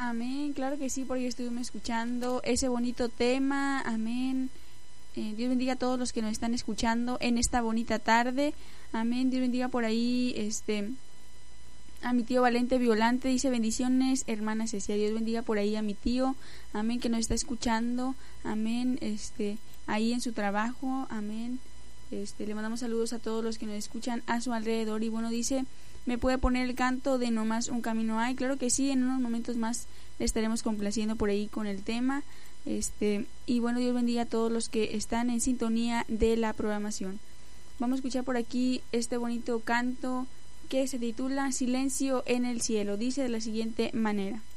Amén, claro que sí, porque estuvimos escuchando ese bonito tema. Amén. Dios bendiga a todos los que nos están escuchando en esta bonita tarde. Amén. Dios bendiga por ahí a mi tío Valente Violante, dice bendiciones, hermana Cecia. Dios bendiga por ahí a mi tío, amén, que nos está escuchando, amén, ahí en su trabajo, amén. Le mandamos saludos a todos los que nos escuchan a su alrededor. Y bueno, dice, ¿me puede poner el canto de No Más Un Camino Hay? Claro que sí, en unos momentos más le estaremos complaciendo por ahí con el tema. Y bueno, Dios bendiga a todos los que están en sintonía de la programación. Vamos a escuchar por aquí este bonito canto que se titula Silencio en el cielo. Dice de la siguiente manera: